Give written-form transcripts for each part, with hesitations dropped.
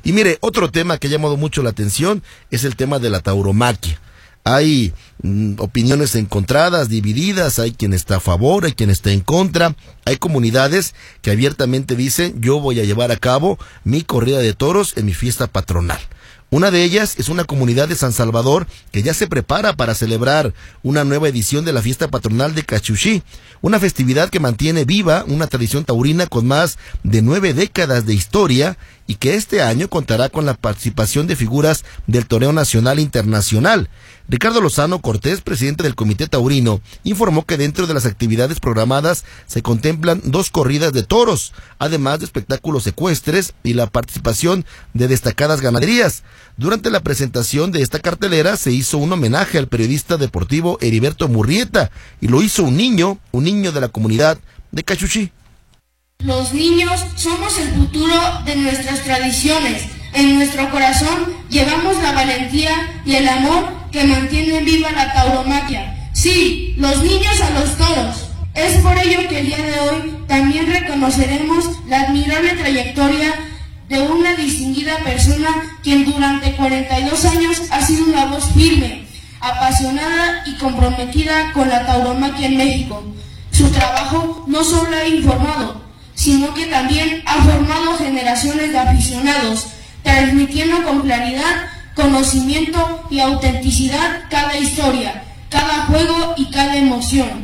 Y mire, otro tema que ha llamado mucho la atención es el tema de la tauromaquia. Hay opiniones encontradas, divididas, hay quien está a favor, hay quien está en contra, hay comunidades que abiertamente dicen: yo voy a llevar a cabo mi corrida de toros en mi fiesta patronal. Una de ellas es una comunidad de San Salvador que ya se prepara para celebrar una nueva edición de la fiesta patronal de Cachuxí, una festividad que mantiene viva una tradición taurina con más de 9 décadas de historia y que este año contará con la participación de figuras del toreo nacional e internacional. Ricardo Lozano Cortés, presidente del Comité Taurino, informó que dentro de las actividades programadas se contemplan 2 corridas de toros, además de espectáculos ecuestres y la participación de destacadas ganaderías. Durante la presentación de esta cartelera se hizo un homenaje al periodista deportivo Heriberto Murrieta y lo hizo un niño de la comunidad de Cachuxí. Los niños somos el futuro de nuestras tradiciones. En nuestro corazón llevamos la valentía y el amor que mantienen viva la tauromaquia. Sí, los niños a los toros. Es por ello que el día de hoy también reconoceremos la admirable trayectoria de una distinguida persona quien durante 42 años ha sido una voz firme, apasionada y comprometida con la tauromaquia en México. Su trabajo no solo ha informado, sino que también ha formado generaciones de aficionados, transmitiendo con claridad, conocimiento y autenticidad cada historia, cada juego y cada emoción.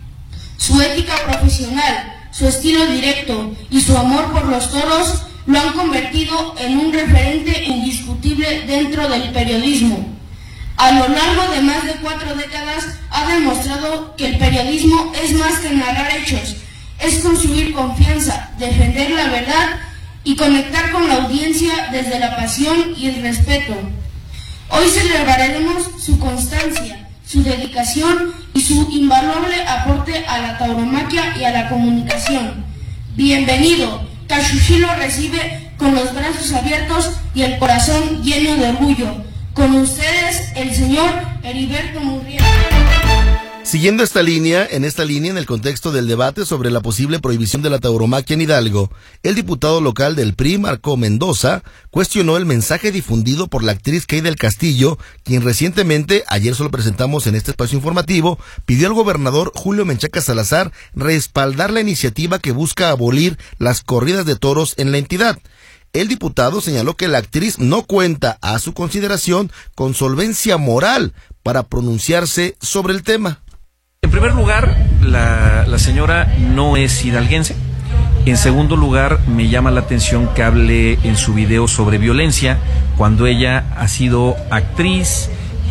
Su ética profesional, su estilo directo y su amor por los toros lo han convertido en un referente indiscutible dentro del periodismo. A lo largo de más de 4 décadas ha demostrado que el periodismo es más que narrar hechos, es construir confianza, defender la verdad y conectar con la audiencia desde la pasión y el respeto. Hoy celebraremos su constancia, su dedicación y su invaluable aporte a la tauromaquia y a la comunicación. Bienvenido, Cachuxí lo recibe con los brazos abiertos y el corazón lleno de orgullo. Con ustedes, el señor Heriberto Murrieta. Siguiendo en esta línea, en el contexto del debate sobre la posible prohibición de la tauromaquia en Hidalgo, el diputado local del PRI, Marco Mendoza, cuestionó el mensaje difundido por la actriz Kay del Castillo, quien recientemente, ayer se lo presentamos en este espacio informativo, pidió al gobernador Julio Menchaca Salazar respaldar la iniciativa que busca abolir las corridas de toros en la entidad. El diputado señaló que la actriz no cuenta, a su consideración, con solvencia moral para pronunciarse sobre el tema. En primer lugar, la señora no es hidalguense. En segundo lugar, me llama la atención que hable en su video sobre violencia, cuando ella ha sido actriz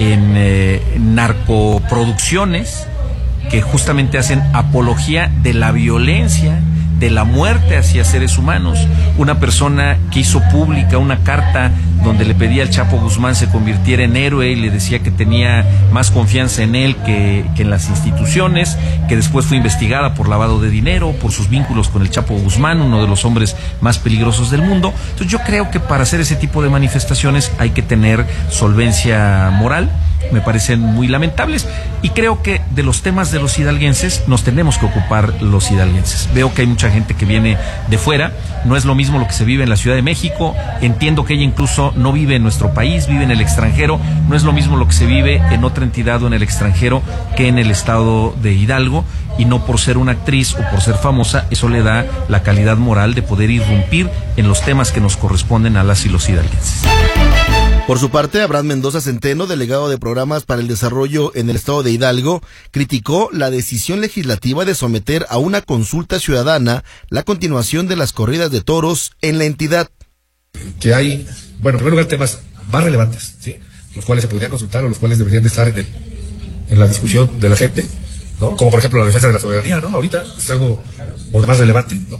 en narcoproducciones que justamente hacen apología de la violencia, de la muerte hacia seres humanos. Una persona que hizo pública una carta donde le pedía al Chapo Guzmán se convirtiera en héroe y le decía que tenía más confianza en él que en las instituciones, que después fue investigada por lavado de dinero, por sus vínculos con el Chapo Guzmán, uno de los hombres más peligrosos del mundo. Entonces yo creo que para hacer ese tipo de manifestaciones hay que tener solvencia moral. Me parecen muy lamentables y creo que de los temas de los hidalguenses nos tenemos que ocupar los hidalguenses. Veo que hay mucha gente que viene de fuera, no es lo mismo lo que se vive en la Ciudad de México, entiendo que ella incluso no vive en nuestro país, vive en el extranjero, no es lo mismo lo que se vive en otra entidad o en el extranjero que en el estado de Hidalgo, y no por ser una actriz o por ser famosa, eso le da la calidad moral de poder irrumpir en los temas que nos corresponden a las y los hidalguenses. Por su parte, Abraham Mendoza Centeno, delegado de Programas para el Desarrollo en el estado de Hidalgo, criticó la decisión legislativa de someter a una consulta ciudadana la continuación de las corridas de toros en la entidad. Que hay, bueno, en primer lugar, temas más relevantes, ¿sí?, los cuales se podrían consultar o los cuales deberían de estar en la discusión de la gente, ¿no? Como por ejemplo la defensa de la soberanía, ¿no? Ahorita es algo más relevante, ¿no?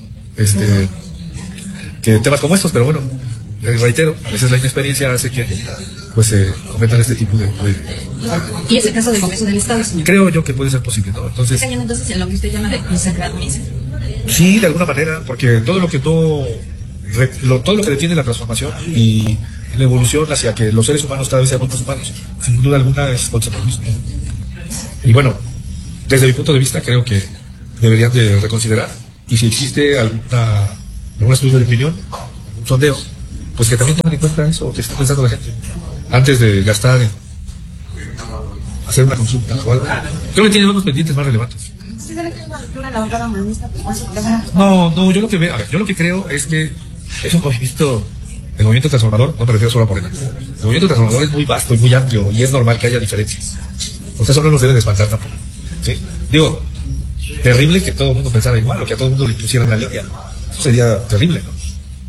Que temas como estos, pero bueno, reitero, a veces la inexperiencia hace que pues se cometan este tipo de... ¿Y es el caso del Congreso del Estado, señor? Creo yo que puede ser posible, ¿no? Entonces, ¿están entonces en lo que usted llama de conservadurismo? Sí, de alguna manera, porque todo lo que todo lo que detiene la transformación y la evolución hacia que los seres humanos cada vez sean más humanos, sin duda alguna es conservadurismo. Y bueno, desde mi punto de vista creo que deberían de reconsiderar, y si existe algún estudio de opinión, algún sondeo, pues que también tomen en cuenta eso que está pensando la gente antes de gastar en hacer una consulta o algo. Creo que tiene unos pendientes más relevantes. No, yo lo que veo, a ver, yo lo que creo es que es un movimiento, el movimiento transformador, no me refiero solo a Morena. El movimiento transformador es muy vasto y muy amplio y es normal que haya diferencias. Entonces eso no nos debe de espantar tampoco. ¿Sí? Digo, terrible que todo el mundo pensara igual o que a todo el mundo le pusieran la línea. Eso sería terrible, ¿no?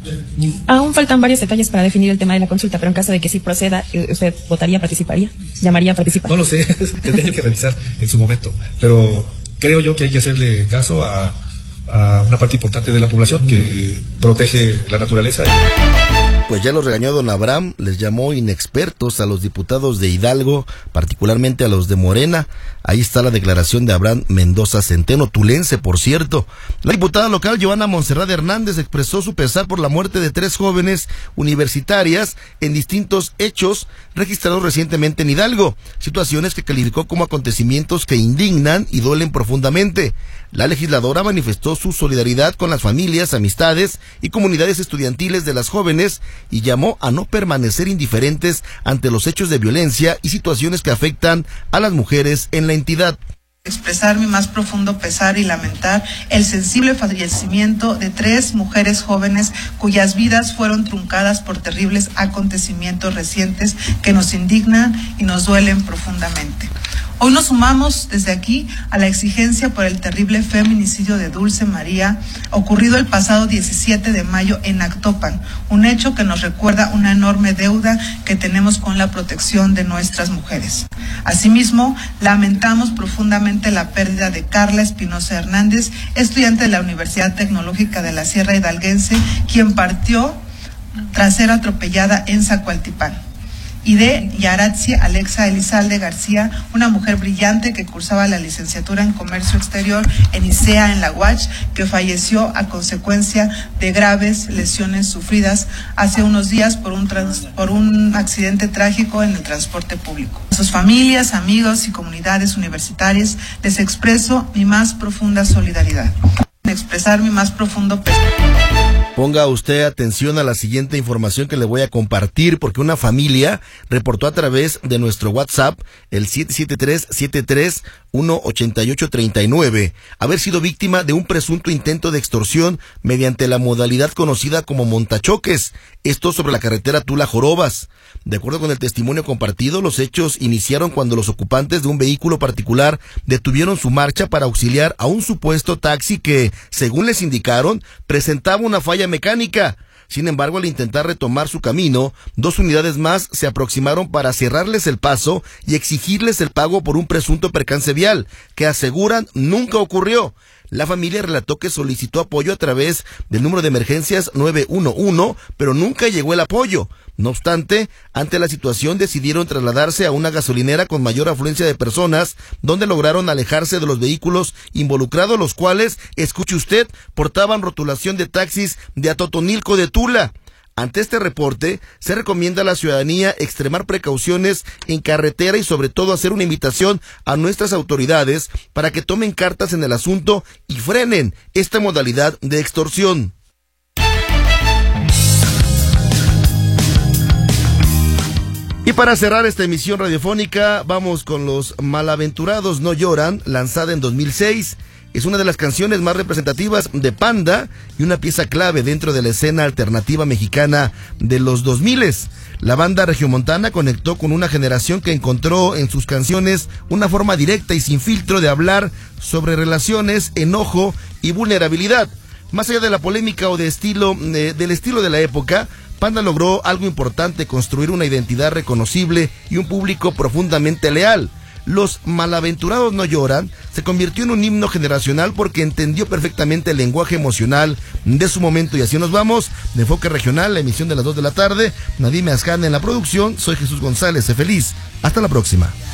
Aún faltan varios detalles para definir el tema de la consulta, pero en caso de que sí proceda, ¿usted votaría, participaría? ¿Llamaría a participar? No lo sé, tendría que revisar en su momento, pero creo yo que hay que hacerle caso a una parte importante de la población que protege la naturaleza. Pues ya los regañó don Abraham, les llamó inexpertos a los diputados de Hidalgo, particularmente a los de Morena. Ahí está la declaración de Abraham Mendoza Centeno, tulense, por cierto. La diputada local Giovanna Montserrat Hernández expresó su pesar por la muerte de 3 jóvenes universitarias en distintos hechos registrados recientemente en Hidalgo, situaciones que calificó como acontecimientos que indignan y duelen profundamente. La legisladora manifestó su solidaridad con las familias, amistades y comunidades estudiantiles de las jóvenes y llamó a no permanecer indiferentes ante los hechos de violencia y situaciones que afectan a las mujeres en la entidad. Expresar mi más profundo pesar y lamentar el sensible fallecimiento de 3 mujeres jóvenes cuyas vidas fueron truncadas por terribles acontecimientos recientes que nos indignan y nos duelen profundamente. Hoy nos sumamos desde aquí a la exigencia por el terrible feminicidio de Dulce María, ocurrido el pasado 17 de mayo en Actopan, un hecho que nos recuerda una enorme deuda que tenemos con la protección de nuestras mujeres. Asimismo, lamentamos profundamente la pérdida de Carla Espinosa Hernández, estudiante de la Universidad Tecnológica de la Sierra Hidalguense, quien partió tras ser atropellada en Zacualtipán. Y de Yaratzi Alexa Elizalde García, una mujer brillante que cursaba la licenciatura en Comercio Exterior en ISEA en la UACH, que falleció a consecuencia de graves lesiones sufridas hace unos días por un accidente trágico en el transporte público. A sus familias, amigos y comunidades universitarias les expreso mi más profunda solidaridad. Expresar mi más profundo pesar. Ponga usted atención a la siguiente información que le voy a compartir, porque una familia reportó a través de nuestro WhatsApp, el 773-73-18839, haber sido víctima de un presunto intento de extorsión mediante la modalidad conocida como montachoques, esto sobre la carretera Tula-Jorobas. De acuerdo con el testimonio compartido, los hechos iniciaron cuando los ocupantes de un vehículo particular detuvieron su marcha para auxiliar a un supuesto taxi que, según les indicaron, presentaba una falla mecánica. Sin embargo, al intentar retomar su camino, 2 unidades más se aproximaron para cerrarles el paso y exigirles el pago por un presunto percance vial, que aseguran nunca ocurrió. La familia relató que solicitó apoyo a través del número de emergencias 911, pero nunca llegó el apoyo. No obstante, ante la situación decidieron trasladarse a una gasolinera con mayor afluencia de personas, donde lograron alejarse de los vehículos involucrados, los cuales, escuche usted, portaban rotulación de taxis de Atotonilco de Tula. Ante este reporte, se recomienda a la ciudadanía extremar precauciones en carretera y sobre todo hacer una invitación a nuestras autoridades para que tomen cartas en el asunto y frenen esta modalidad de extorsión. Y para cerrar esta emisión radiofónica, vamos con Los Malaventurados No Lloran, lanzada en 2006. Es una de las canciones más representativas de Panda y una pieza clave dentro de la escena alternativa mexicana de los 2000. La banda regiomontana conectó con una generación que encontró en sus canciones una forma directa y sin filtro de hablar sobre relaciones, enojo y vulnerabilidad. Más allá de la polémica o del estilo de la época, Panda logró algo importante: construir una identidad reconocible y un público profundamente leal. Los Malaventurados No Lloran se convirtió en un himno generacional porque entendió perfectamente el lenguaje emocional de su momento. Y así nos vamos de Enfoque Regional, la emisión de las 2 de la tarde. Nadime Asjana en la producción. Soy Jesús González. Sé feliz. Hasta la próxima.